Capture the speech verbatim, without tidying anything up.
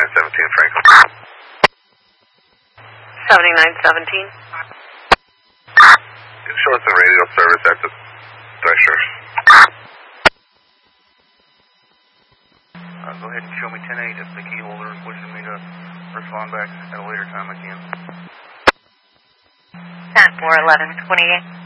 seventy-nine seventeen, Franklin. seventy-nine seventeen. Show us in radio service at the Thresher. Uh, go ahead and show me ten eight if the key holder is wishing me to respond back at a later time I can. ten four eleven twenty-eight.